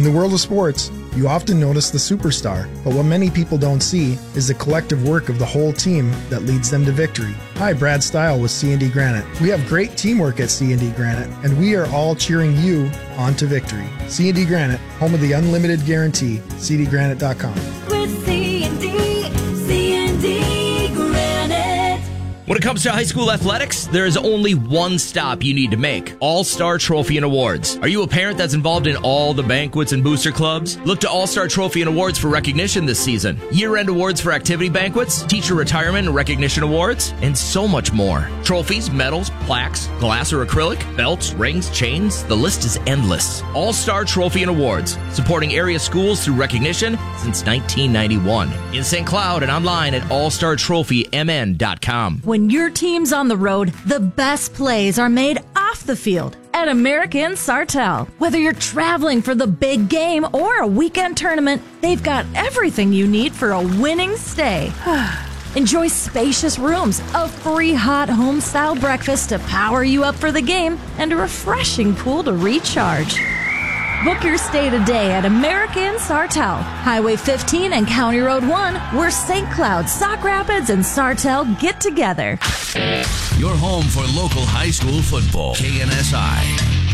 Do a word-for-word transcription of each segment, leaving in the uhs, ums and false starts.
In the world of sports, you often notice the superstar, but what many people don't see is the collective work of the whole team that leads them to victory. Hi, Brad Stile with C and D Granite. We have great teamwork at C and D Granite, and we are all cheering you on to victory. C and D Granite, home of the unlimited guarantee, c d granite dot com. With C and D, C and D Granite. When it comes to high school athletics, there is only one stop you need to make: All-Star Trophy and Awards. Are you a parent that's involved in all the banquets and booster clubs? Look to All-Star Trophy and Awards for recognition this season. Year-end awards for activity banquets, teacher retirement and recognition awards, and so much more. Trophies, medals, plaques, glass or acrylic, belts, rings, chains, the list is endless. All-Star Trophy and Awards, supporting area schools through recognition since nineteen ninety-one. In Saint Cloud and online at all star trophy m n dot com. When your team's on the road, the best plays are made off the field at American Sartell. Whether you're traveling for the big game or a weekend tournament, they've got everything you need for a winning stay. Enjoy spacious rooms, a free hot home-style breakfast to power you up for the game, and a refreshing pool to recharge. Book your stay today at American Sartell, Highway fifteen and County Road one, where Saint Cloud, Sauk Rapids, and Sartell get together. Your home for local high school football, K N S I.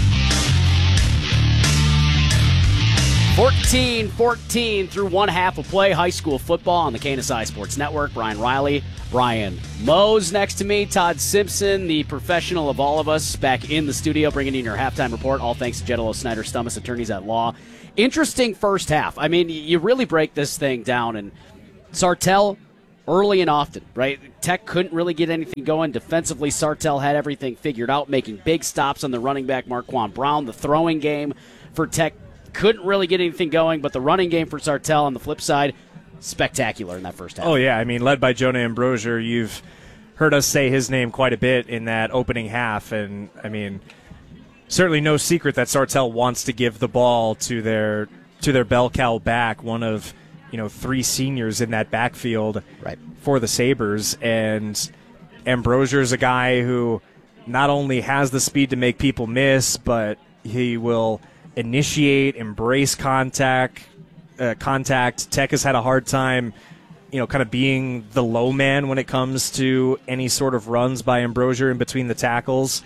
fourteen fourteen through one half of play, high school football on the K N S I Sports Network. Brian Riley, Brian Mose next to me, Todd Simpson, the professional of all of us, back in the studio bringing in your halftime report. All thanks to Jetalo Snyder Stummis, attorneys at law. Interesting first half. I mean, you really break this thing down, and Sartell early and often, right? Tech couldn't really get anything going. Defensively, Sartell had everything figured out, making big stops on the running back, Marquand Brown. The throwing game for Tech couldn't really get anything going, but the running game for Sartell on the flip side, spectacular in that first half. Oh, yeah. I mean, led by Jonah Ambrosier, you've heard us say his name quite a bit in that opening half. And, I mean, certainly no secret that Sartell wants to give the ball to their to their bell cow back, one of, you know, three seniors in that backfield right. for the Sabres. And Ambrosier is a guy who not only has the speed to make people miss, but he will initiate, embrace contact, Uh, contact. Tech has had a hard time, you know, kind of being the low man when it comes to any sort of runs by Ambrosier in between the tackles.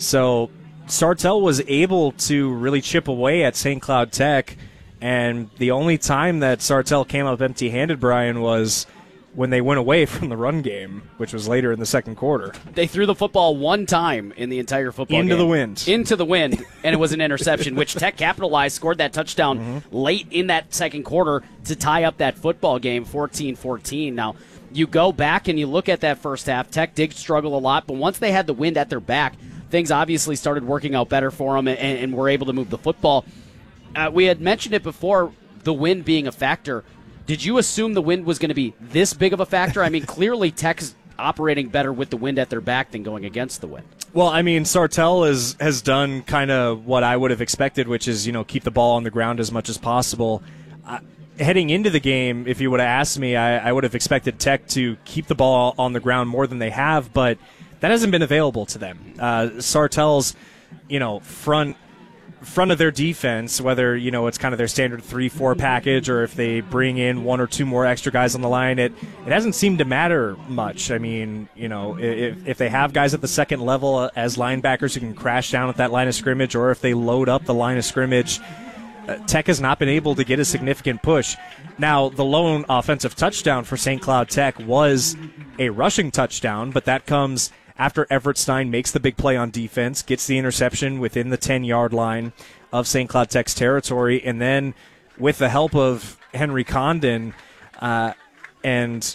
So Sartell was able to really chip away at Saint Cloud Tech, and the only time that Sartell came up empty-handed, Brian, was when they went away from the run game, which was later in the second quarter. They threw the football one time in the entire football Into game. the wind. Into the wind, and it was an interception, which Tech capitalized, scored that touchdown mm-hmm. late in that second quarter to tie up that football game, fourteen fourteen. Now, you go back and you look at that first half, Tech did struggle a lot, but once they had the wind at their back, things obviously started working out better for them and, and were able to move the football. Uh, we had mentioned it before, the wind being a factor. Did you assume the wind was going to be this big of a factor? I mean, clearly Tech's operating better with the wind at their back than going against the wind. Well, I mean, Sartell is, has done kind of what I would have expected, which is, you know, keep the ball on the ground as much as possible. Uh, heading into the game, if you would have asked me, I, I would have expected Tech to keep the ball on the ground more than they have, but that hasn't been available to them. Uh, Sartell's, you know, front front of their defense, whether, you know, it's kind of their standard three four package or if they bring in one or two more extra guys on the line, it it hasn't seemed to matter much. I mean, you know, if, if they have guys at the second level as linebackers who can crash down at that line of scrimmage, or if they load up the line of scrimmage, uh, Tech has not been able to get a significant push. Now, the lone offensive touchdown for Saint Cloud Tech was a rushing touchdown, but that comes after Everett Stein makes the big play on defense, gets the interception within the ten-yard line of Saint Cloud Tech's territory, and then with the help of Henry Condon uh, and,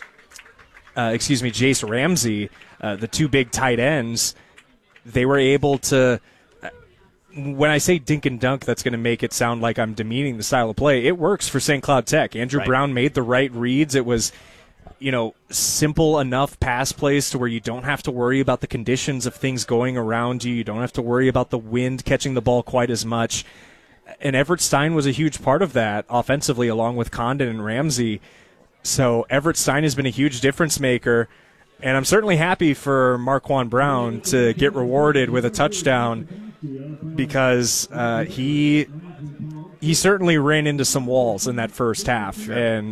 uh, excuse me, Jace Ramsey, uh, the two big tight ends, they were able to, uh, when I say dink and dunk, that's going to make it sound like I'm demeaning the style of play. It works for Saint Cloud Tech. Andrew right. Brown made the right reads. It was, you know, simple enough pass plays to where you don't have to worry about the conditions of things going around you. You don't have to worry about the wind catching the ball quite as much. And Everett Stein was a huge part of that offensively, along with Condon and Ramsey. So Everett Stein has been a huge difference maker. And I'm certainly happy for Marquand Brown to get rewarded with a touchdown because uh, he he certainly ran into some walls in that first half.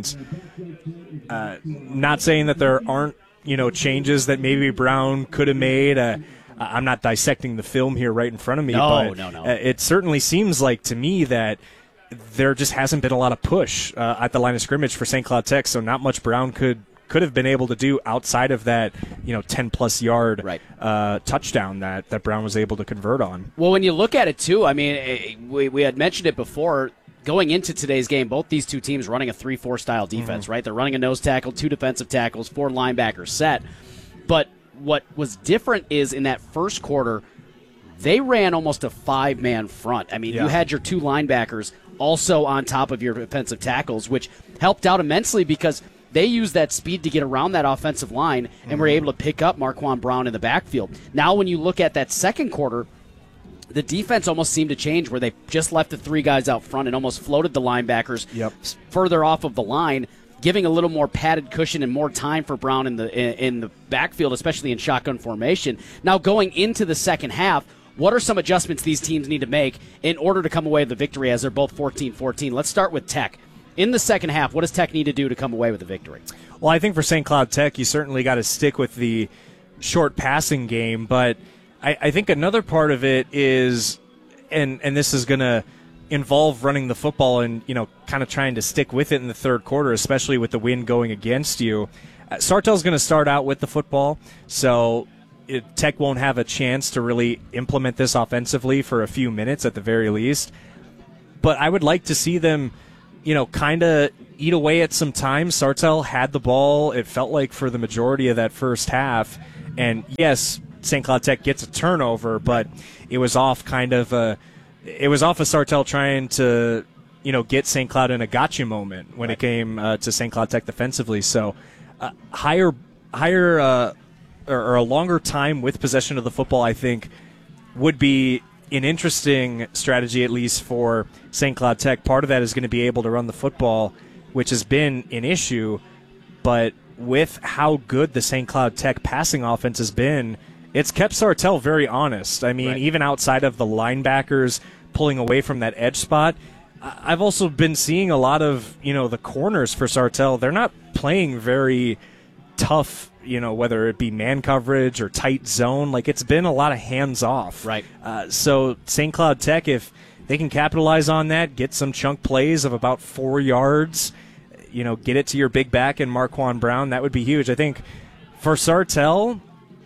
And uh, not saying that there aren't, you know, changes that maybe Brown could have made. Uh, I'm not dissecting the film here right in front of me, no, but no, no. it certainly seems like to me that there just hasn't been a lot of push uh, at the line of scrimmage for Saint Cloud Tech, so not much Brown could could have been able to do outside of that, you know, ten plus yard right. uh, touchdown that, that Brown was able to convert on. Well, when you look at it too, I mean, it, we we had mentioned it before. Going into today's game, both these two teams running a three four style defense, mm-hmm. right? They're running a nose tackle, two defensive tackles, four linebackers set. But what was different is in that first quarter, they ran almost a five-man front. I mean, yeah. you had your two linebackers also on top of your defensive tackles, which helped out immensely because they used that speed to get around that offensive line and mm-hmm. were able to pick up Marquand Brown in the backfield. Now when you look at that second quarter, the defense almost seemed to change where they just left the three guys out front and almost floated the linebackers yep. further off of the line, giving a little more padded cushion and more time for Brown in the in, in the backfield, especially in shotgun formation. Now going into the second half, what are some adjustments these teams need to make in order to come away with the victory as they're both fourteen fourteen? Let's start with Tech. In the second half, what does Tech need to do to come away with the victory? Well, I think for Saint Cloud Tech, you certainly got to stick with the short passing game, but I, I think another part of it is, and and this is going to involve running the football and, you know, kind of trying to stick with it in the third quarter, especially with the wind going against you. Uh, Sartell's going to start out with the football, so it, Tech won't have a chance to really implement this offensively for a few minutes at the very least. But I would like to see them, you know, kind of eat away at some time. Sartell had the ball, it felt like, for the majority of that first half. And yes, Saint Cloud Tech gets a turnover, but it was off kind of a, it was off of Sartell trying to, you know, get Saint Cloud in a gotcha moment when right. it came uh, to Saint Cloud Tech defensively. So uh, higher, higher, uh, or, or a longer time with possession of the football, I think, would be an interesting strategy, at least for Saint Cloud Tech. Part of that is going to be able to run the football, which has been an issue, but with how good the Saint Cloud Tech passing offense has been, it's kept Sartell very honest. I mean, right. even outside of the linebackers pulling away from that edge spot, I've also been seeing a lot of, you know, the corners for Sartell. They're not playing very tough, you know, whether it be man coverage or tight zone. Like, it's been a lot of hands off. Right. Uh, so Saint Cloud Tech, if they can capitalize on that, get some chunk plays of about four yards, you know, get it to your big back and Marquand Brown, that would be huge. I think for Sartell,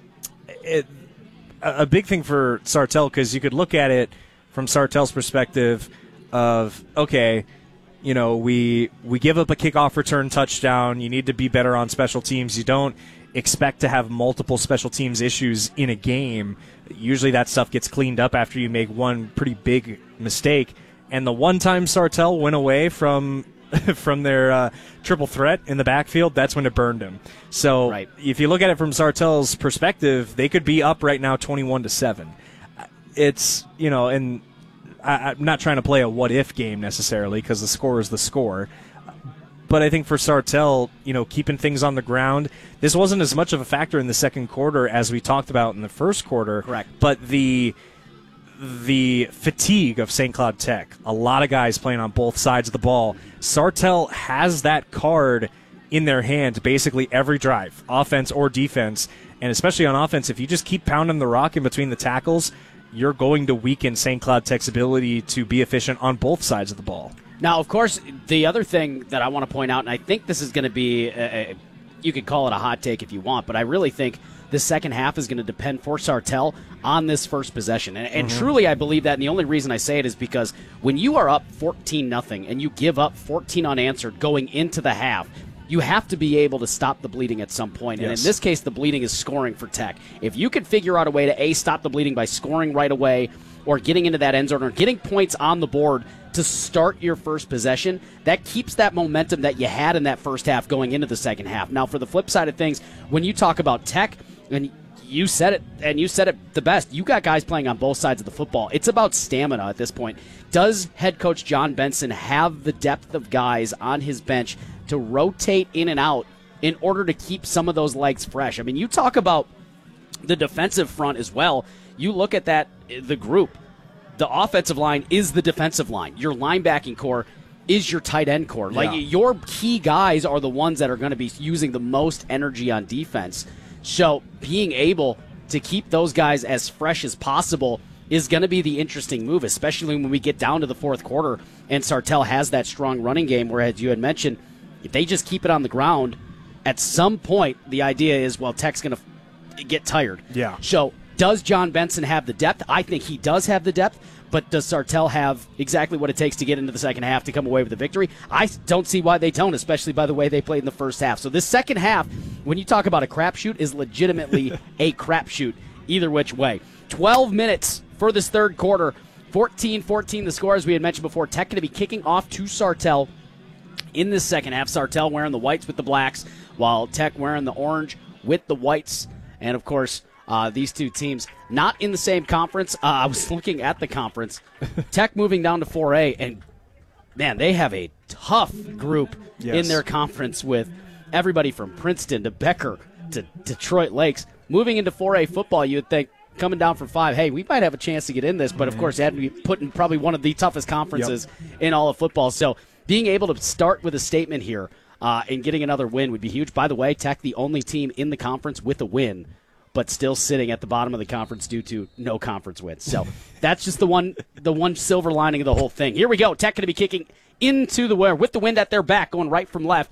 It, a big thing for Sartell, because you could look at it from Sartell's perspective of, okay, you know, we we give up a kickoff return touchdown. You need to be better on special teams. You don't expect to have multiple special teams issues in a game. Usually that stuff gets cleaned up after you make one pretty big mistake. And the one time Sartell went away from from their uh, triple threat in the backfield, that's when it burned him. So right. if you look at it from Sartell's perspective, they could be up right now twenty-one to seven. It's, you know, and I, I'm not trying to play a what-if game necessarily because the score is the score. But I think for Sartell, you know, keeping things on the ground, this wasn't as much of a factor in the second quarter as we talked about in the first quarter. Correct. But the the fatigue of Saint Cloud Tech, a lot of guys playing on both sides of the ball. Sartell has that card in their hand basically every drive, offense or defense, and especially on offense, if you just keep pounding the rock in between the tackles, you're going to weaken Saint Cloud Tech's ability to be efficient on both sides of the ball. Now, of course, the other thing that I want to point out, and I think this is going to be, a, a, you could call it a hot take if you want, but I really think the second half is going to depend for Sartell on this first possession. And, and mm-hmm. truly, I believe that, and the only reason I say it is because when you are up fourteen nothing and you give up fourteen unanswered going into the half, you have to be able to stop the bleeding at some point. Yes. And in this case, the bleeding is scoring for Tech. If you could figure out a way to, A, stop the bleeding by scoring right away or getting into that end zone or getting points on the board to start your first possession, that keeps that momentum that you had in that first half going into the second half. Now, for the flip side of things, when you talk about Tech, and you said it, and you said it the best, you got guys playing on both sides of the football. It's about stamina at this point. Does head coach John Benson have the depth of guys on his bench to rotate in and out in order to keep some of those legs fresh? I mean, you talk about the defensive front as well. You look at that, the group. the offensive line is the defensive line. Your linebacking core is your tight end core. Like, Yeah. your key guys are the ones that are going to be using the most energy on defense. So being able to keep those guys as fresh as possible is going to be the interesting move, especially when we get down to the fourth quarter and Sartell has that strong running game where, as you had mentioned, if they just keep it on the ground, at some point the idea is, well, Tech's going to f- get tired. Yeah. So does John Benson have the depth? I think he does have the depth, but does Sartell have exactly what it takes to get into the second half to come away with the victory? I don't see why they don't, especially by the way they played in the first half. So this second half, when you talk about a crapshoot, is legitimately a crapshoot either which way. twelve minutes for this third quarter. fourteen fourteen the score, as we had mentioned before. Tech going to be kicking off to Sartell in this second half. Sartell wearing the whites with the blacks, while Tech wearing the orange with the whites. And, of course, uh, these two teams not in the same conference. Uh, I was looking at the conference. Tech moving down to four A, and, man, they have a tough group Yes. in their conference with everybody from Princeton to Becker to Detroit Lakes. Moving into four A football, you would think, coming down from five, hey, we might have a chance to get in this, but, of course, they had to be put in probably one of the toughest conferences Yep. in all of football. So being able to start with a statement here uh, and getting another win would be huge. By the way, Tech, the only team in the conference with a win, but still sitting at the bottom of the conference due to no conference wins. So that's just the one the one silver lining of the whole thing. Here we go. Tech going to be kicking into the wear with the wind at their back, going right from left.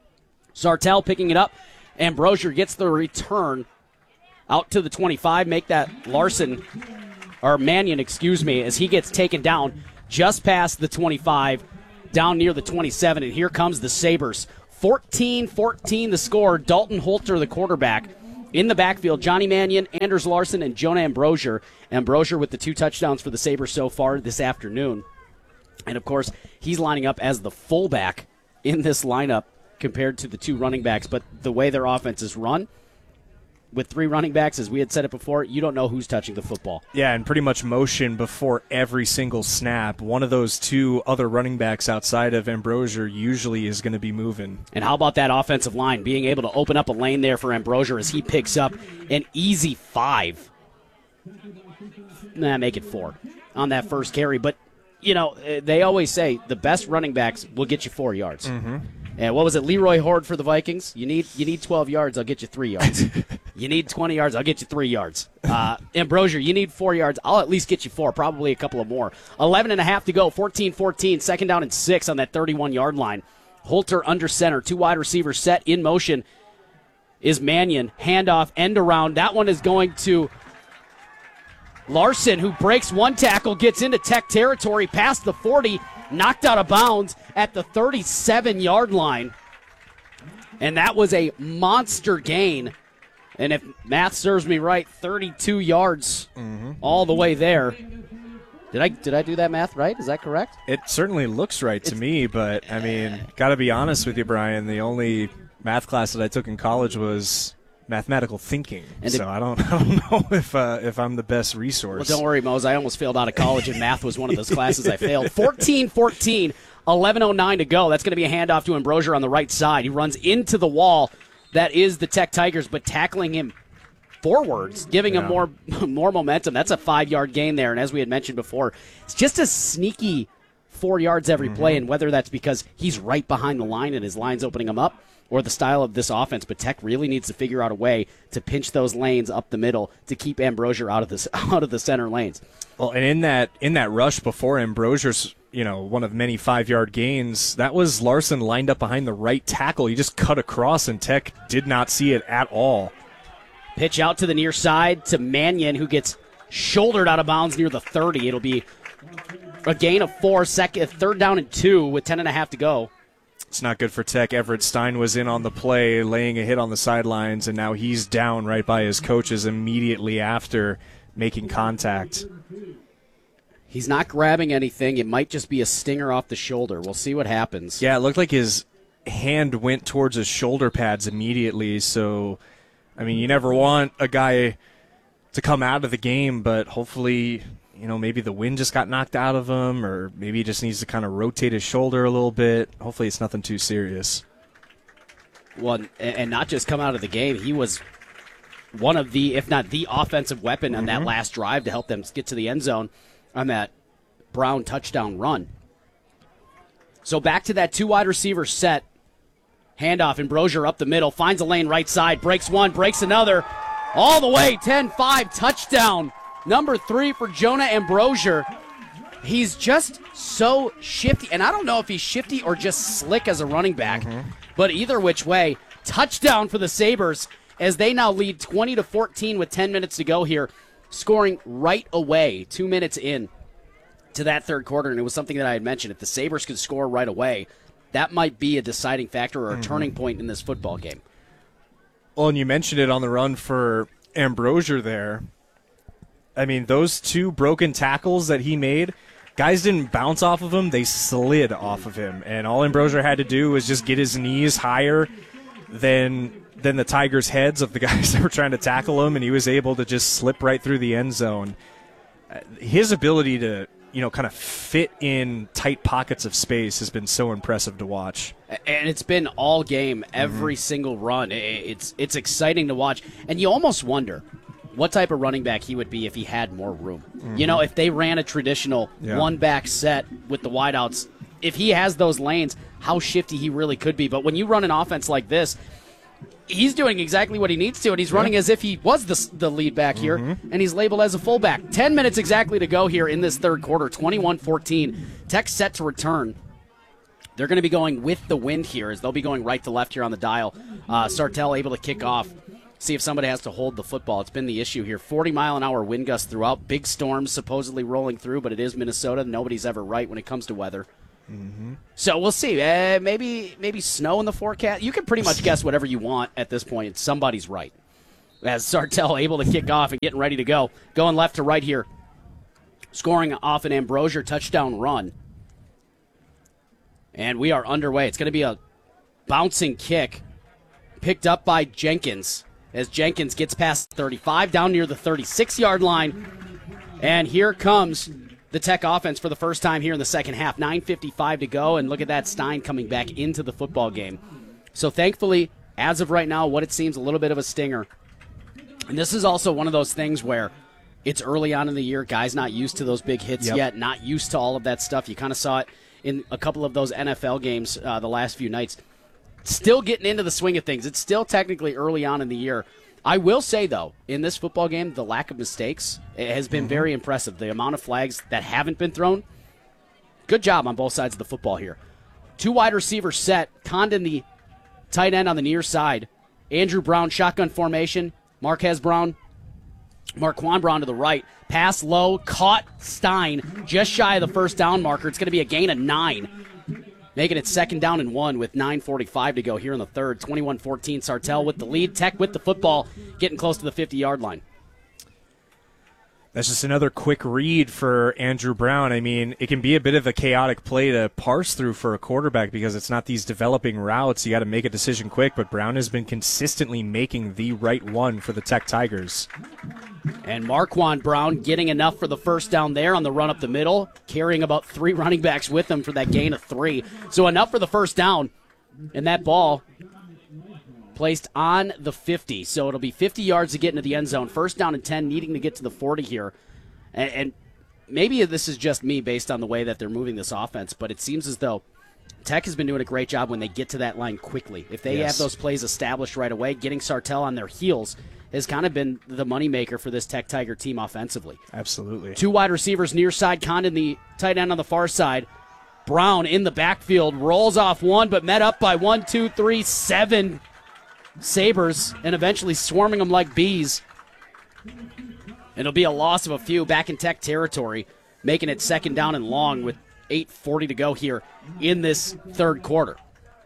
Sartell picking it up. Ambrosier gets the return out to the twenty-five. Make that Larson, or Mannion, excuse me, as he gets taken down just past the twenty-five, down near the twenty-seven. And here comes the Sabres. fourteen fourteen the score. Dalton Holter, the quarterback. In the backfield, Johnny Mannion, Anders Larson, and Jonah Ambrosier. Ambrosier with the two touchdowns for the Sabres so far this afternoon. And, of course, he's lining up as the fullback in this lineup compared to the two running backs. But the way their offense is run, with three running backs, as we had said it before, you don't know who's touching the football. Yeah, and pretty much motion before every single snap. One of those two other running backs outside of Ambrosier usually is going to be moving. And how about that offensive line being able to open up a lane there for Ambrosier as he picks up an easy five. Nah, make it four on that first carry. But, you know, they always say the best running backs will get you four yards. Mm-hmm. And what was it, Leroy Horde for the Vikings? You need you need twelve yards, I'll get you three yards. You need twenty yards, I'll get you three yards. Uh, Ambrosier, you need four yards, I'll at least get you four, probably a couple of more. eleven and a half to go, fourteen fourteen, second down and six on that thirty-one-yard line. Holter under center, two wide receivers set in motion is Mannion. Handoff, end around. That one is going to Larson, who breaks one tackle, gets into Tech territory past the forty, knocked out of bounds at the thirty-seven-yard line. And that was a monster gain. And if math serves me right, thirty-two yards mm-hmm. all the way there. Did I did I do that math right? Is that correct? It certainly looks right to it's, me, but, I mean, got to be honest with you, Brian, the only math class that I took in college was mathematical thinking. And so it, I don't I don't know if uh, if I'm the best resource. Well, don't worry, Mose. I almost failed out of college, and math was one of those classes I failed. fourteen fourteen, eleven oh nine to go. That's going to be a handoff to Ambrosier on the right side. He runs into the wall. That is the Tech Tigers, but tackling him forwards, giving yeah. him more more momentum. That's a five-yard gain there, and as we had mentioned before, it's just a sneaky four yards every mm-hmm. play, and whether that's because he's right behind the line and his line's opening him up, or the style of this offense, but Tech really needs to figure out a way to pinch those lanes up the middle to keep Ambrosier out of this out of the center lanes. Well, and in that in that rush before Ambrosier's, you know, one of many five-yard gains, that was Larson lined up behind the right tackle. He just cut across, and Tech did not see it at all. Pitch out to the near side to Mannion, who gets shouldered out of bounds near the thirty. It'll be a gain of four, second, third down and two with ten and a half to go. It's not good for Tech. Everett Stein was in on the play, laying a hit on the sidelines, and now he's down right by his coaches immediately after making contact. He's not grabbing anything. It might just be a stinger off the shoulder. We'll see what happens. Yeah, it looked like his hand went towards his shoulder pads immediately. So, I mean, you never want a guy to come out of the game, but hopefully, you know, maybe the wind just got knocked out of him, or maybe he just needs to kind of rotate his shoulder a little bit. Hopefully it's nothing too serious. Well, and not just come out of the game. He was one of the, if not the offensive weapon on mm-hmm. that last drive to help them get to the end zone. on that Brown touchdown run. So back to that two wide receiver set. Handoff, Ambrosier up the middle, finds a lane right side, breaks one, breaks another, all the way, ten five, touchdown. Number three for Jonah Ambrosier. He's just so shifty, and I don't know if he's shifty or just slick as a running back, mm-hmm. but either which way, touchdown for the Sabres as they now lead twenty to fourteen with ten minutes to go here, scoring right away, two minutes in to that third quarter, and it was something that I had mentioned. If the Sabres could score right away, that might be a deciding factor or a mm-hmm. turning point in this football game. Well, and you mentioned it on the run for Ambrosier there. I mean, those two broken tackles that he made, guys didn't bounce off of him, they slid off of him. And all Ambrosier had to do was just get his knees higher than than the Tigers' heads of the guys that were trying to tackle him, and he was able to just slip right through the end zone. Uh, his ability to, you know, kind of fit in tight pockets of space has been so impressive to watch. And it's been all game, every mm-hmm. single run. It's it's exciting to watch. And you almost wonder what type of running back he would be if he had more room. Mm-hmm. You know, if they ran a traditional yeah. one-back set with the wideouts, if he has those lanes, how shifty he really could be. But when you run an offense like this, he's doing exactly what he needs to, and he's running yeah. as if he was the, the lead back here, mm-hmm. and he's labeled as a fullback. Ten minutes exactly to go here in this third quarter, twenty-one fourteen. Tech set to return. They're going to be going with the wind here, as they'll be going right to left here on the dial. Uh, Sartell able to kick off, see if somebody has to hold the football. It's been the issue here. forty mile an hour wind gusts throughout. Big storms supposedly rolling through, but it is Minnesota. Nobody's ever right when it comes to weather. Mm-hmm. So we'll see. Uh, maybe maybe snow in the forecast. You can pretty much guess whatever you want at this point. Somebody's right. As Sartell able to kick off and getting ready to go. Going left to right here. Scoring off an Ambrosier touchdown run. And we are underway. It's going to be a bouncing kick picked up by Jenkins as Jenkins gets past thirty-five down near the thirty-six-yard line. And here comes the Tech offense for the first time here in the second half. nine fifty-five to go, and look at that, Stein coming back into the football game. So thankfully, as of right now, what it seems a little bit of a stinger. And this is also one of those things where it's early on in the year, guys not used to those big hits yep. yet, not used to all of that stuff. You kind of saw it in a couple of those N F L games uh, the last few nights. Still getting into the swing of things. It's still technically early on in the year. I will say, though, in this football game, the lack of mistakes has been mm-hmm. very impressive. The amount of flags that haven't been thrown, good job on both sides of the football here. Two wide receivers set. Condon, the tight end on the near side. Andrew Brown, shotgun formation. Marquez Brown, Marquand Brown to the right. Pass low, caught Stein, just shy of the first down marker. It's going to be a gain of nine. Making it second down and one with nine forty-five to go here in the third. twenty-one fourteen, Sartell with the lead. Tech with the football, getting close to the fifty-yard line. That's just another quick read for Andrew Brown. I mean, it can be a bit of a chaotic play to parse through for a quarterback because it's not these developing routes. You got to make a decision quick, but Brown has been consistently making the right one for the Tech Tigers. And Marquand Brown getting enough for the first down there on the run up the middle, carrying about three running backs with him for that gain of three. So enough for the first down, and that ball placed on the fifty. So it'll be fifty yards to get into the end zone. First down and ten, needing to get to the forty here. And, and maybe this is just me based on the way that they're moving this offense, but it seems as though Tech has been doing a great job when they get to that line quickly. If they yes. have those plays established right away, getting Sartell on their heels has kind of been the moneymaker for this Tech Tiger team offensively. Absolutely. Two wide receivers near side, Condon the tight end on the far side. Brown in the backfield, rolls off one, but met up by one, two, three, seven Sabres, and eventually swarming them like bees. It'll be a loss of a few back in Tech territory, making it second down and long with eight forty to go here in this third quarter.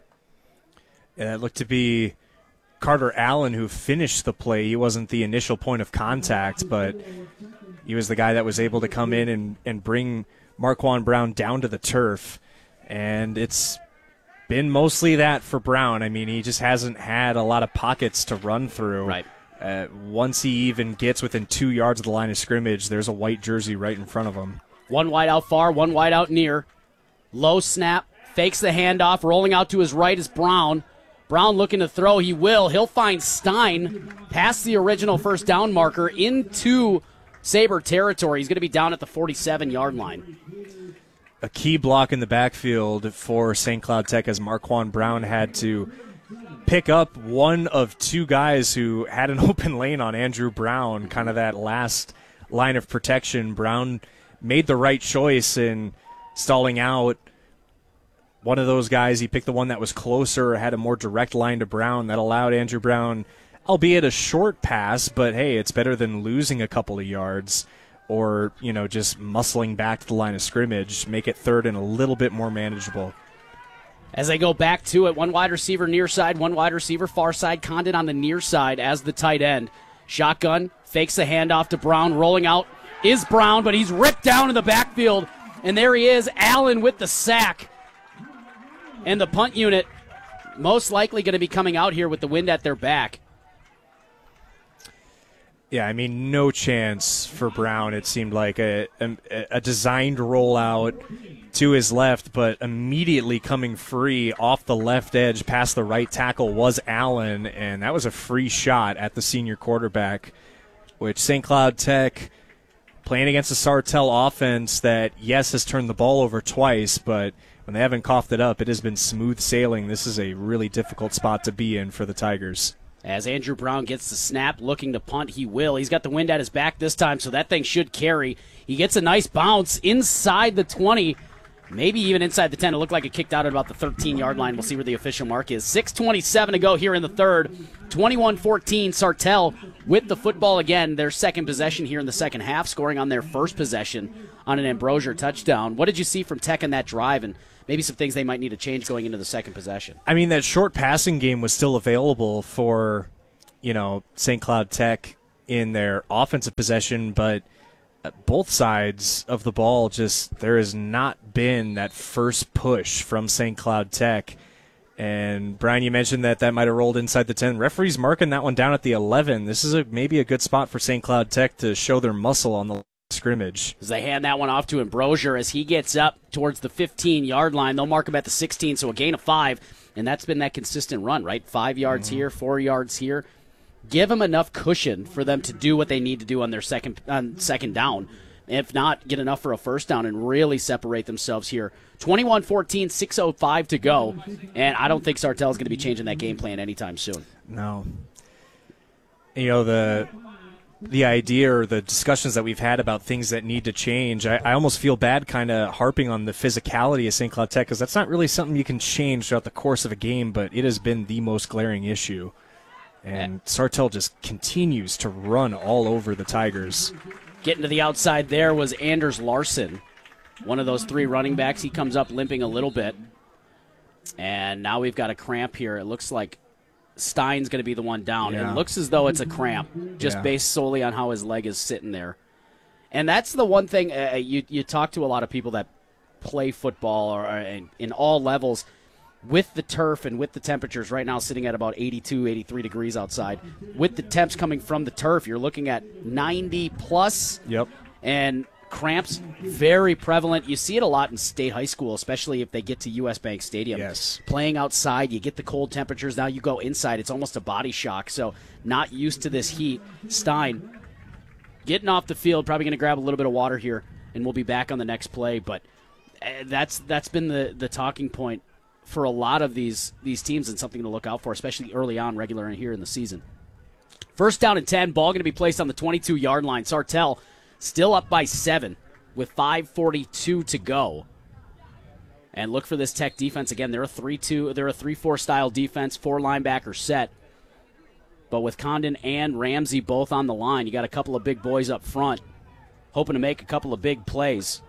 And it looked to be Carter Allen who finished the play. He wasn't the initial point of contact, but he was the guy that was able to come in and, and bring Marquand Brown down to the turf. And it's been mostly that for Brown. I mean, he just hasn't had a lot of pockets to run through. Right. Uh, once he even gets within two yards of the line of scrimmage, there's a white jersey right in front of him. One wide out far, one wide out near. Low snap, fakes the handoff. Rolling out to his right is Brown. Brown looking to throw. He will. He'll find Stein past the original first down marker into Sabre territory. He's going to be down at the forty-seven-yard line. A key block in the backfield for Saint Cloud Tech as Marquand Brown had to pick up one of two guys who had an open lane on Andrew Brown, kind of that last line of protection. Brown made the right choice in stalling out one of those guys. He picked the one that was closer, had a more direct line to Brown that allowed Andrew Brown, albeit a short pass, but hey, it's better than losing a couple of yards or, you know, just muscling back to the line of scrimmage, make it third and a little bit more manageable. As they go back to it, one wide receiver near side, one wide receiver far side. Condon on the near side as the tight end. Shotgun, fakes the handoff to Brown, rolling out is Brown, but he's ripped down in the backfield. And there he is, Allen with the sack. And the punt unit most likely going to be coming out here with the wind at their back. Yeah, I mean, no chance for Brown. It seemed like a, a, a designed rollout to his left, but immediately coming free off the left edge past the right tackle was Allen, and that was a free shot at the senior quarterback, which Saint Cloud Tech, playing against a Sartell offense that, yes, has turned the ball over twice, but when they haven't coughed it up, it has been smooth sailing. This is a really difficult spot to be in for the Tigers. As Andrew Brown gets the snap, looking to punt, he will. He's got the wind at his back this time, so that thing should carry. He gets a nice bounce inside the twenty, maybe even inside the ten. It looked like it kicked out at about the thirteen-yard line. We'll see where the official mark is. six twenty-seven to go here in the third. twenty-one fourteen, Sartell with the football again. Their second possession here in the second half, scoring on their first possession on an Ambrosier touchdown. What did you see from Tech in that drive, and maybe some things they might need to change going into the second possession? I mean, that short passing game was still available for, you know, Saint Cloud Tech in their offensive possession, but both sides of the ball, just there has not been that first push from Saint Cloud Tech. And Brian, you mentioned that that might have rolled inside the ten. Referee's marking that one down at the eleven. This is a maybe a good spot for Saint Cloud Tech to show their muscle on the scrimmage. As they hand that one off to Ambrosier as he gets up towards the fifteen-yard line. They'll mark him at the sixteen, so a gain of five. And that's been that consistent run, right? Five yards mm-hmm. here, four yards here. Give them enough cushion for them to do what they need to do on their second on second down. If not, get enough for a first down and really separate themselves here. twenty-one fourteen, six oh five to go. And I don't think Sartell is going to be changing that game plan anytime soon. No. You know, the the idea or the discussions that we've had about things that need to change, I, I almost feel bad kind of harping on the physicality of Saint Cloud Tech because that's not really something you can change throughout the course of a game, but it has been the most glaring issue. And Sartell just continues to run all over the Tigers. Getting to the outside there was Anders Larson, one of those three running backs. He comes up limping a little bit. And now we've got a cramp here. It looks like Stein's going to be the one down. Yeah. It looks as though it's a cramp, just yeah. based solely on how his leg is sitting there. And that's the one thing, uh, you, you talk to a lot of people that play football or uh, in, in all levels. With the turf and with the temperatures right now sitting at about eighty-two, eighty-three degrees outside, with the temps coming from the turf, you're looking at ninety plus. Yep. And cramps, very prevalent. You see it a lot in state high school, especially if they get to U S Bank Stadium. Yes. Playing outside, you get the cold temperatures. Now you go inside, it's almost a body shock. So not used to this heat. Stein getting off the field, probably going to grab a little bit of water here, and we'll be back on the next play. But that's that's been the, the talking point for a lot of these these teams and something to look out for, especially early on, regular here in the season. First down and ten, ball going to be placed on the twenty-two-yard line. Sartell still up by seven with five forty-two to go. And look for this Tech defense again. They're a three two, they're a three four style defense, four linebacker set. But with Condon and Ramsey both on the line, you got a couple of big boys up front, hoping to make a couple of big plays.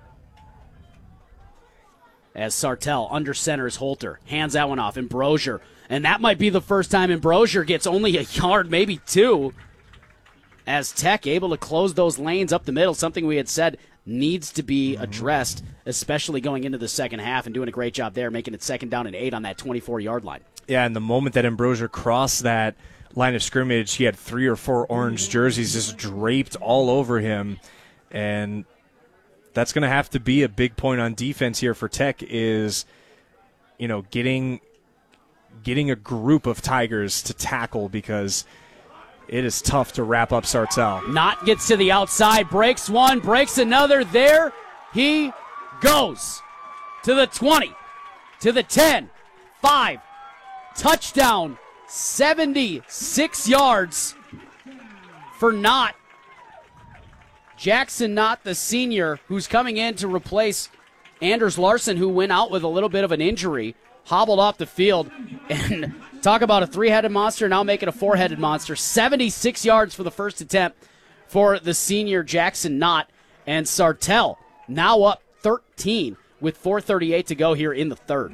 As Sartell under center is Holter. Hands that one off. Ambrosier. And that might be the first time Ambrosier gets only a yard, maybe two. As Tech able to close those lanes up the middle, something we had said needs to be addressed, especially going into the second half, and doing a great job there, making it second down and eight on that twenty-four-yard line. Yeah, and the moment that Ambrosier crossed that line of scrimmage, he had three or four orange jerseys just draped all over him. And that's going to have to be a big point on defense here for Tech is, you know, getting getting a group of Tigers to tackle because it is tough to wrap up Sartell. Knott gets to the outside, breaks one, breaks another. There he goes to the twenty, to the ten, five, touchdown, seventy-six yards for Knott. Jackson Knott, the senior, who's coming in to replace Anders Larson, who went out with a little bit of an injury, hobbled off the field. And talk about a three-headed monster, now making a four-headed monster. seventy-six yards for the first attempt for the senior Jackson Knott. And Sartell now up thirteen with four thirty-eight to go here in the third.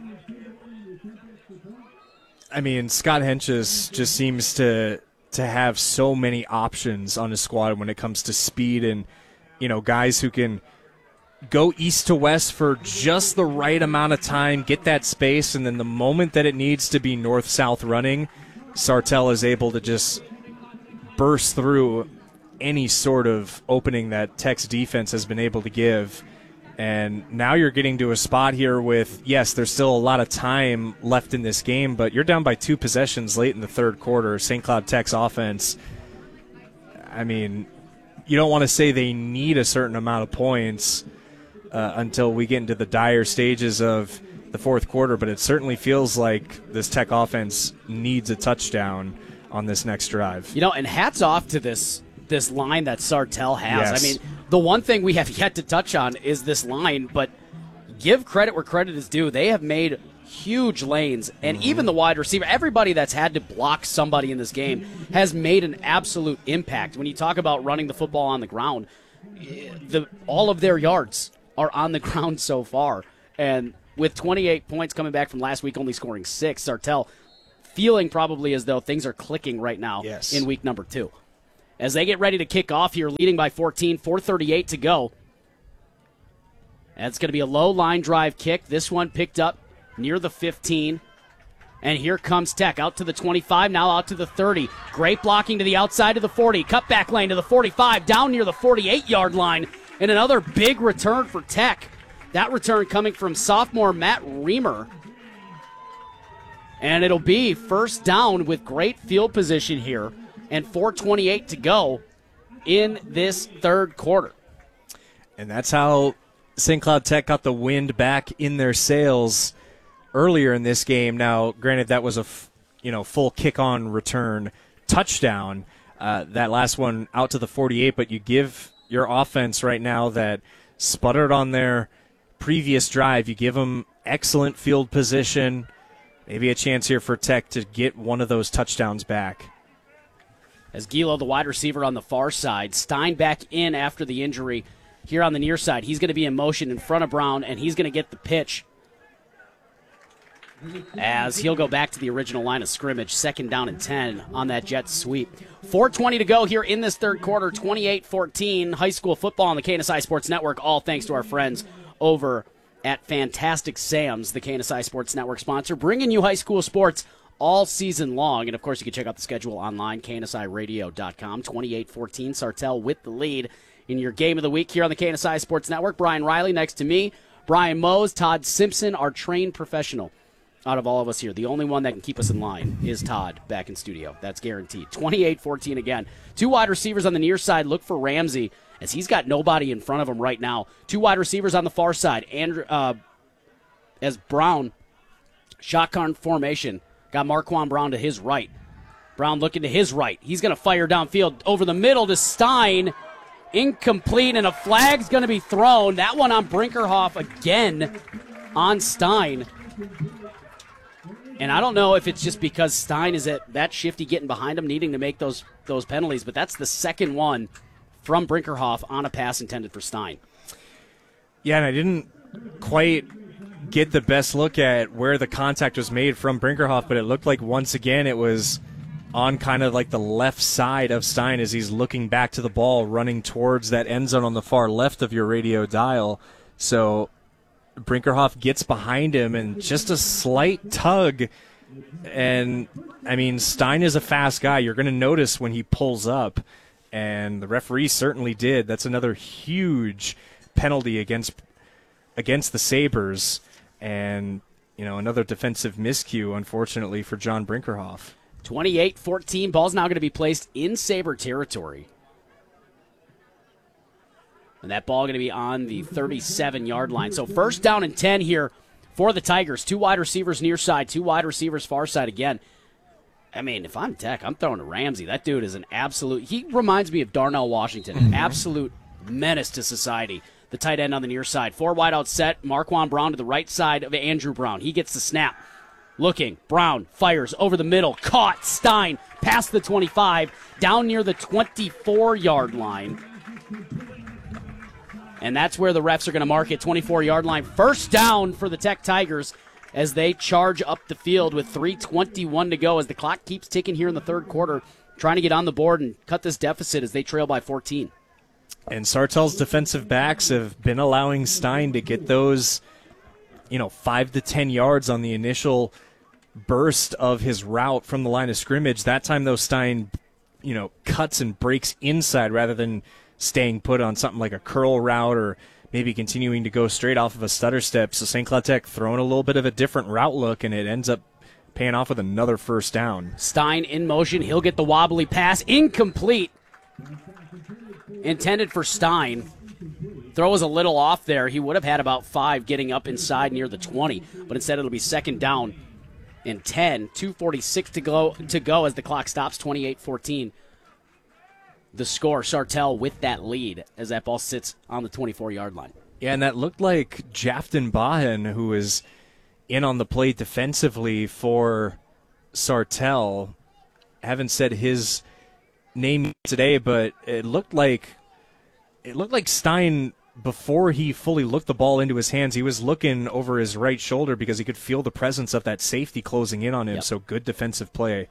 I mean, Scott Henches just seems to to have so many options on his squad when it comes to speed and, you know, guys who can go east to west for just the right amount of time, get that space, and then the moment that it needs to be north-south running, Sartell is able to just burst through any sort of opening that Tech's defense has been able to give. And now you're getting to a spot here with, yes, there's still a lot of time left in this game, but you're down by two possessions late in the third quarter. Saint Cloud Tech's offense, I mean, you don't want to say they need a certain amount of points uh, until we get into the dire stages of the fourth quarter, but it certainly feels like this Tech offense needs a touchdown on this next drive. You know, and hats off to this this line that Sartell has. Yes. I mean, the one thing we have yet to touch on is this line, but give credit where credit is due. They have made huge lanes, and mm-hmm. even the wide receiver, everybody that's had to block somebody in this game has made an absolute impact. When you talk about running the football on the ground, the all of their yards are on the ground so far. And with twenty-eight points coming back from last week, only scoring six, Sartell feeling probably as though things are clicking right now yes. in week number two. As they get ready to kick off here, leading by fourteen, four thirty-eight to go. That's going to be a low line drive kick. This one picked up near the fifteen. And here comes Tech out to the twenty-five, now out to the thirty. Great blocking to the outside of the forty. Cutback lane to the forty-five, down near the forty-eight-yard line. And another big return for Tech. That return coming from sophomore Matt Reamer. And it'll be first down with great field position here. And four twenty-eight to go in this third quarter. And that's how Saint Cloud Tech got the wind back in their sails earlier in this game. Now, granted, that was a f- you know full kick-on return touchdown. Uh, that last one out to the forty-eight, but you give your offense right now that sputtered on their previous drive, you give them excellent field position, maybe a chance here for Tech to get one of those touchdowns back. As Gilo, the wide receiver on the far side, Stein back in after the injury here on the near side. He's going to be in motion in front of Brown, and he's going to get the pitch as he'll go back to the original line of scrimmage, second down and ten on that jet sweep. four twenty to go here in this third quarter, twenty-eight fourteen, high school football on the K N S I Sports Network, all thanks to our friends over at Fantastic Sam's, the K N S I Sports Network sponsor, bringing you high school sports all season long. And, of course, you can check out the schedule online, K N S I radio dot com. twenty-eight fourteen, Sartell with the lead in your game of the week here on the K N S I Sports Network. Brian Riley next to me, Brian Mose, Todd Simpson, our trained professional out of all of us here. The only one that can keep us in line is Todd back in studio. That's guaranteed. twenty-eight fourteen again. Two wide receivers on the near side. Look for Ramsey as he's got nobody in front of him right now. Two wide receivers on the far side. Andrew, uh, as Brown, shotgun formation. Got Marquand Brown to his right. Brown looking to his right. He's going to fire downfield over the middle to Stein. Incomplete, and a flag's going to be thrown. That one on Brinkerhoff again on Stein. And I don't know if it's just because Stein is at that shifty getting behind him, needing to make those those penalties, but that's the second one from Brinkerhoff on a pass intended for Stein. Yeah, and I didn't quite get the best look at where the contact was made from Brinkerhoff, but it looked like once again it was on kind of like the left side of Stein as he's looking back to the ball, running towards that end zone on the far left of your radio dial. So Brinkerhoff gets behind him and just a slight tug. And, I mean, Stein is a fast guy. You're going to notice when he pulls up, and the referee certainly did. That's another huge penalty against against the Sabres. And, you know, another defensive miscue, unfortunately, for John Brinkerhoff. twenty-eight fourteen. Ball's now going to be placed in Sabre territory. And that ball going to be on the thirty-seven-yard line. So first down and ten here for the Tigers. Two wide receivers near side, two wide receivers far side again. I mean, if I'm Tech, I'm throwing to Ramsey. That dude is an absolute – he reminds me of Darnell Washington, an absolute menace to society. The tight end on the near side. Four wide out set. Marquand Brown to the right side of Andrew Brown. He gets the snap. Looking. Brown fires over the middle. Caught. Stein past the twenty-five. Down near the twenty-four-yard line. And that's where the refs are going to mark it. twenty-four-yard line. First down for the Tech Tigers as they charge up the field with three twenty-one to go as the clock keeps ticking here in the third quarter, trying to get on the board and cut this deficit as they trail by fourteen. And Sartell's defensive backs have been allowing Stein to get those, you know, five to ten yards on the initial burst of his route from the line of scrimmage. That time, though, Stein, you know, cuts and breaks inside rather than staying put on something like a curl route or maybe continuing to go straight off of a stutter step. So Saint Cloud Tech throwing a little bit of a different route look, and it ends up paying off with another first down. Stein in motion. He'll get the wobbly pass. Incomplete. Intended for Stein. Throw was a little off there. He would have had about five getting up inside near the twenty, but instead it'll be second down and ten. two forty-six to go to go as the clock stops. twenty-eight fourteen. The score, Sartell with that lead as that ball sits on the twenty-four-yard line. Yeah, and that looked like Jafton Bahen, who is in on the plate defensively for Sartell. Haven't said his name today, but it looked like it looked like Stein, before he fully looked the ball into his hands, he was looking over his right shoulder because he could feel the presence of that safety closing in on him. Yep. So good defensive play.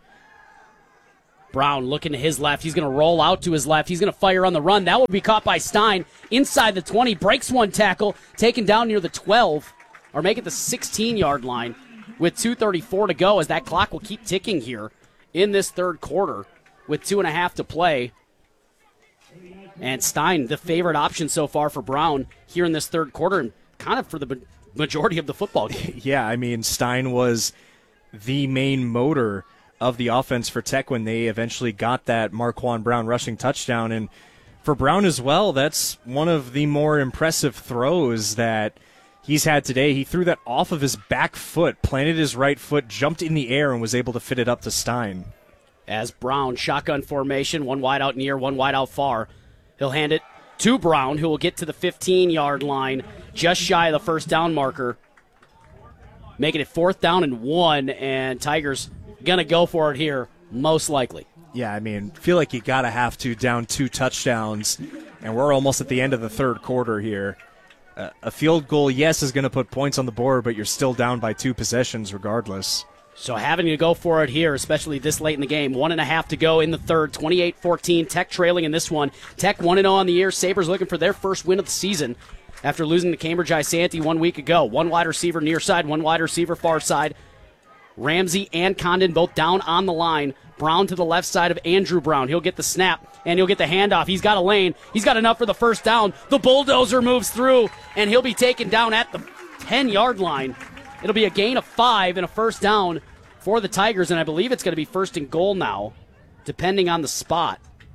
Brown looking to his left. He's going to roll out to his left. He's going to fire on the run. That will be caught by Stein inside the twenty. Breaks one tackle. Taken down near the twelve, or make it the sixteen-yard line with two thirty-four to go as that clock will keep ticking here in this third quarter with two and a half to play. And Stein, the favorite option so far for Brown here in this third quarter and kind of for the majority of the football game. Yeah, I mean, Stein was the main motor of the offense for Tech when they eventually got that Marquand Brown rushing touchdown. And for Brown as well, that's one of the more impressive throws that he's had today. He threw that off of his back foot, planted his right foot, jumped in the air, and was able to fit it up to Stein. As Brown, shotgun formation, one wide out near, one wide out far. He'll hand it to Brown, who will get to the fifteen-yard line, just shy of the first down marker. Making it fourth down and one, and Tigers going to go for it here, most likely. Yeah, I mean, feel like you got to have to down two touchdowns, and we're almost at the end of the third quarter here. Uh, a field goal, yes, is going to put points on the board, but you're still down by two possessions regardless. So having to go for it here, especially this late in the game. One and a half to go in the third, twenty-eight fourteen. Tech trailing in this one. Tech one and oh on the year. Sabres looking for their first win of the season after losing to Cambridge Isanti one week ago. One wide receiver near side, one wide receiver far side. Ramsey and Condon both down on the line. Brown to the left side of Andrew Brown. He'll get the snap, and he'll get the handoff. He's got a lane. He's got enough for the first down. The bulldozer moves through, and he'll be taken down at the ten-yard line. It'll be a gain of five and a first down for the Tigers, and I believe it's going to be first and goal now, depending on the spot.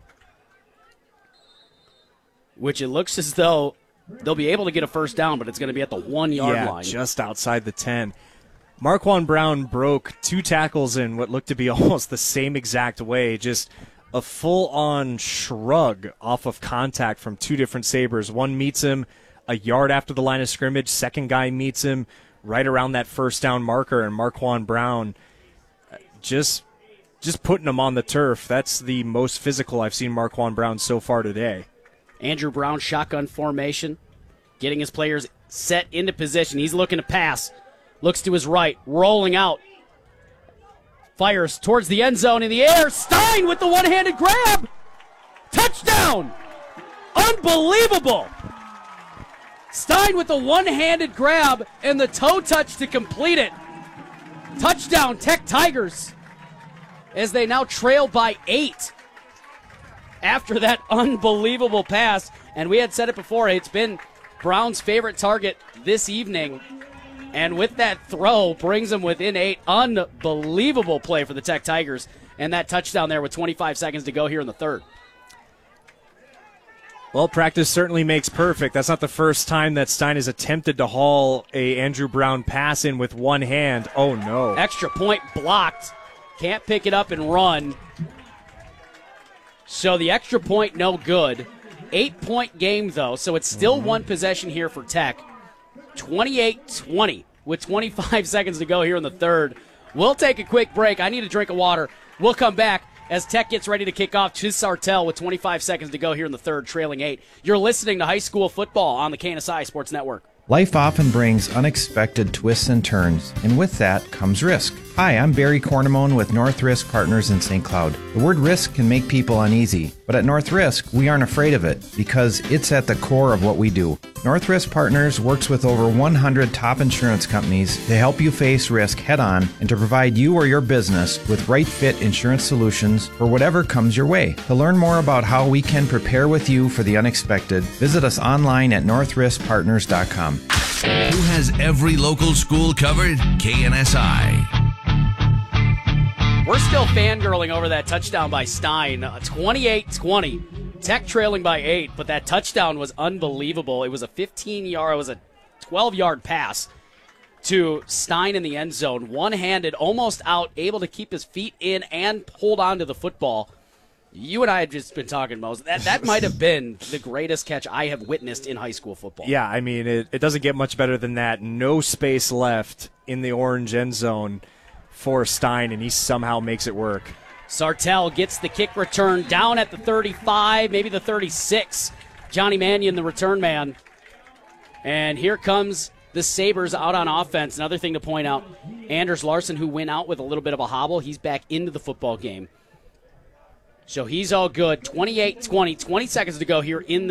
Which it looks as though they'll be able to get a first down, but it's going to be at the one-yard yeah, line. Just outside the ten. Marquand Brown broke two tackles in what looked to be almost the same exact way. Just a full-on shrug off of contact from two different Sabres. One meets him a yard after the line of scrimmage. Second guy meets him right around that first down marker, and Marquand Brown just just putting him on the turf. That's the most physical I've seen Marquand Brown so far today. Andrew Brown, shotgun formation, getting his players set into position. He's looking to pass. Looks to his right, rolling out. Fires towards the end zone in the air. Stein with the one-handed grab. Touchdown! Unbelievable! Stein with the one-handed grab and the toe touch to complete it. Touchdown, Tech Tigers, as they now trail by eight after that unbelievable pass. And we had said it before, it's been Brown's favorite target this evening. And with that throw, brings them within eight. Unbelievable play for the Tech Tigers and that touchdown there with twenty-five seconds to go here in the third. Well, practice certainly makes perfect. That's not the first time that Stein has attempted to haul a Andrew Brown pass in with one hand. Oh, no. Extra point blocked. Can't pick it up and run. So the extra point, no good. Eight-point game, though, so it's still mm-hmm. one possession here for Tech. twenty-eight twenty with twenty-five seconds to go here in the third. We'll take a quick break. I need a drink of water. We'll come back as Tech gets ready to kick off. Chiz Sartell with twenty-five seconds to go here in the third, trailing eight. You're listening to High School Football on the K N S I Sports Network. Life often brings unexpected twists and turns, and with that comes risk. Hi, I'm Barry Cornamone with North Risk Partners in Saint Cloud. The word risk can make people uneasy, but at North Risk, we aren't afraid of it because it's at the core of what we do. North Risk Partners works with over one hundred top insurance companies to help you face risk head-on and to provide you or your business with right-fit insurance solutions for whatever comes your way. To learn more about how we can prepare with you for the unexpected, visit us online at north risk partners dot com. Who has every local school covered? K N S I. We're still fangirling over that touchdown by Stein. twenty-eight twenty. Tech trailing by eight, but that touchdown was unbelievable. It was a fifteen-yard, it was a twelve-yard pass to Stein in the end zone. One-handed, almost out, able to keep his feet in and hold on to the football. You and I have just been talking, Mose. That that might have been the greatest catch I have witnessed in high school football. Yeah, I mean, it, it doesn't get much better than that. No space left in the orange end zone for Stein, and he somehow makes it work. Sartell gets the kick return down at the thirty-five, maybe the thirty-six. Johnny Mannion, the return man. And here comes the Sabres out on offense. Another thing to point out, Anders Larson, who went out with a little bit of a hobble, he's back into the football game. So he's all good. twenty-eight twenty, twenty seconds to go here in the